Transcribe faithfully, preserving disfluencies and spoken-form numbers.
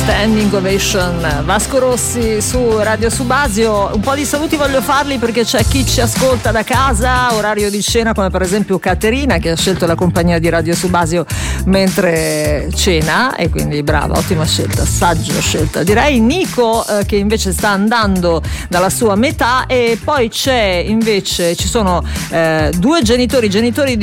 Standing Ovation, Vasco Rossi su Radio Subasio. Un po' di saluti voglio farli perché c'è chi ci ascolta da casa, orario di cena, come per esempio Caterina, che ha scelto la compagnia di Radio Subasio mentre cena, e quindi brava, ottima scelta, saggio scelta direi. Nico eh, che invece sta andando dalla sua metà, e poi c'è invece ci sono eh, due genitori genitori di